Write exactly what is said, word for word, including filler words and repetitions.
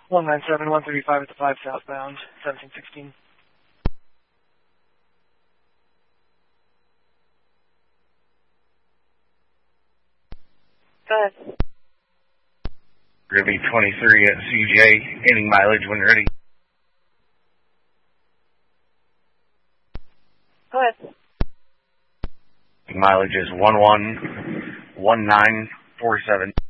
one nine seven, one thirty-five at the five southbound, seventeen sixteen. Go ahead. Ruby twenty-three at C J, gaining mileage when ready. Go ahead. Mileage is one one one nine four seven.